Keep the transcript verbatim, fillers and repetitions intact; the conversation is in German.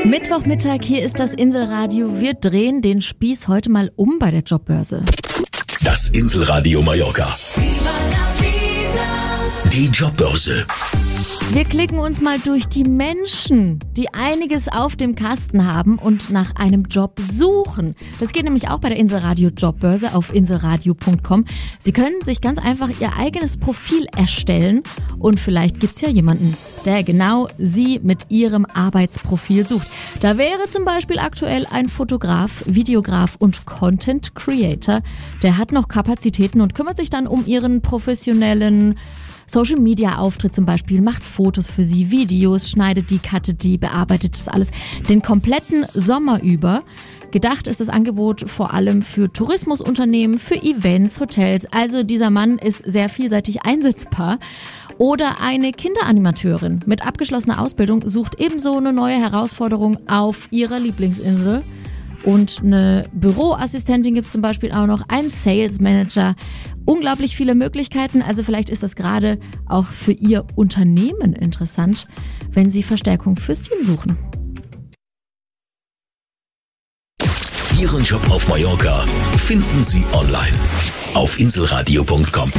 Mittwochmittag, hier ist das Inselradio. Wir drehen den Spieß heute mal um bei der Jobbörse. Das Inselradio Mallorca. Die Jobbörse. Wir klicken uns mal durch die Menschen, die einiges auf dem Kasten haben und nach einem Job suchen. Das geht nämlich auch bei der Inselradio Jobbörse auf inselradio punkt com. Sie können sich ganz einfach Ihr eigenes Profil erstellen und vielleicht gibt's ja jemanden, der genau Sie mit Ihrem Arbeitsprofil sucht. Da wäre zum Beispiel aktuell ein Fotograf, Videograf und Content Creator. Der hat noch Kapazitäten und kümmert sich dann um Ihren professionellen Social-Media-Auftritt zum Beispiel, macht Fotos für Sie, Videos, schneidet die, cuttet die, bearbeitet das alles den kompletten Sommer über. Gedacht ist das Angebot vor allem für Tourismusunternehmen, für Events, Hotels. Also dieser Mann ist sehr vielseitig einsetzbar. Oder eine Kinderanimateurin mit abgeschlossener Ausbildung sucht ebenso eine neue Herausforderung auf ihrer Lieblingsinsel. Und eine Büroassistentin gibt es zum Beispiel auch noch, ein Sales Manager. Unglaublich viele Möglichkeiten, also vielleicht ist das gerade auch für Ihr Unternehmen interessant, wenn Sie Verstärkung fürs Team suchen. Ihren Job auf Mallorca finden Sie online auf inselradio punkt com.